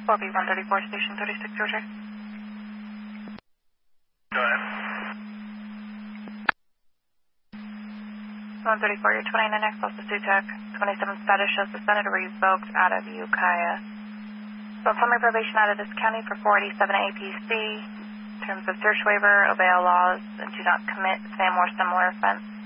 4B134, Station 36, Georgia. Go ahead. 134, your 29X, also SUTEC. 27 status shows suspended or revoked out of Ukiah. So summary probation out of this county for 487 APC. In terms of search waiver, obey all laws, and do not commit same or similar offense.